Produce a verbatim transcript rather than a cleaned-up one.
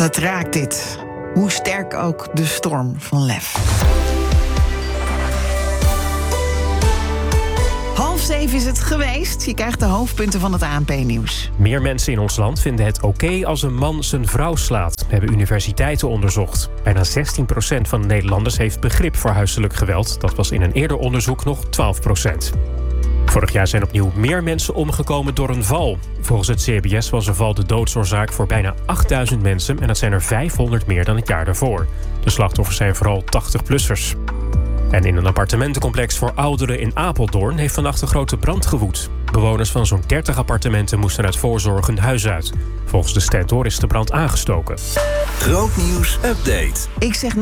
Dat raakt dit. Hoe sterk ook de storm van lef. Half zeven is het geweest. Je krijgt de hoofdpunten van het A N P-nieuws. Meer mensen in ons land vinden het oké als een man zijn vrouw slaat, hebben universiteiten onderzocht. Bijna zestien procent van de Nederlanders heeft begrip voor huiselijk geweld. Dat was in een eerder onderzoek nog twaalf procent. Vorig jaar zijn opnieuw meer mensen omgekomen door een val. Volgens het C B S was een val de doodsoorzaak voor bijna achtduizend mensen... en dat zijn er vijfhonderd meer dan het jaar daarvoor. De slachtoffers zijn vooral tachtig-plussers. En in een appartementencomplex voor ouderen in Apeldoorn heeft vannacht een grote brand gewoed. Bewoners van zo'n dertig appartementen moesten uit voorzorg hun huis uit. Volgens de Stentor is de brand aangestoken. Grootnieuws update. Ik zeg